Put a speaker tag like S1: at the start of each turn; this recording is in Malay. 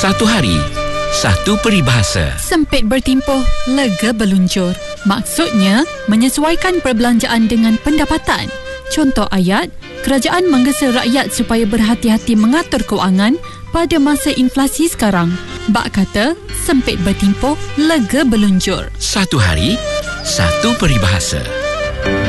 S1: Satu hari, satu peribahasa.
S2: Sempit bertimpuh, lega berluncur. Maksudnya, menyesuaikan perbelanjaan dengan pendapatan. Contoh ayat, kerajaan menggesa rakyat supaya berhati-hati mengatur kewangan pada masa inflasi sekarang. Bak kata, sempit bertimpuh, lega berluncur.
S1: Satu hari, satu peribahasa.